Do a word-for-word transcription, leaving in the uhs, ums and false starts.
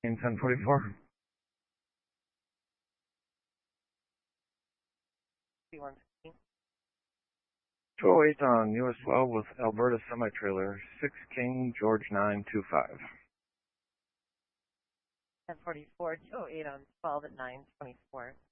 King ten forty-four. two oh eight on U S twelve with Alberta semi-trailer, six King, George nine two five. ten forty-four, two oh eight on twelve at nine twenty-four.